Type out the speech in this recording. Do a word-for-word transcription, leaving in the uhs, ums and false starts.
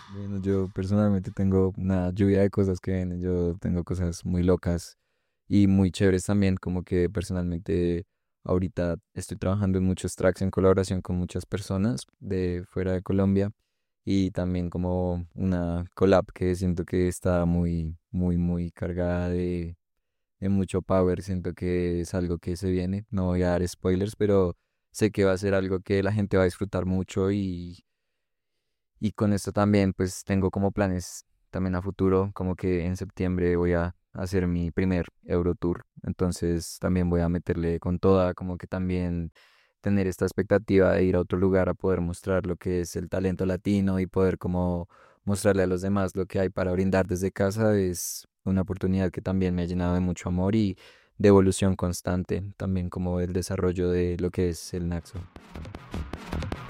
Bueno, yo personalmente tengo una lluvia de cosas que vienen. Yo tengo cosas muy locas y muy chéveres también, como que personalmente ahorita estoy trabajando en muchos tracks en colaboración con muchas personas de fuera de Colombia y también como una collab que siento que está muy, muy, muy cargada de, de mucho power. Siento que es algo que se viene. No voy a dar spoilers, pero sé que va a ser algo que la gente va a disfrutar mucho y y con esto también, pues tengo como planes también a futuro, como que en septiembre voy a hacer mi primer Eurotour. Entonces también voy a meterle con toda, como que también tener esta expectativa de ir a otro lugar a poder mostrar lo que es el talento latino y poder como mostrarle a los demás lo que hay para brindar desde casa es una oportunidad que también me ha llenado de mucho amor y de evolución constante, también como el desarrollo de lo que es el Naxo.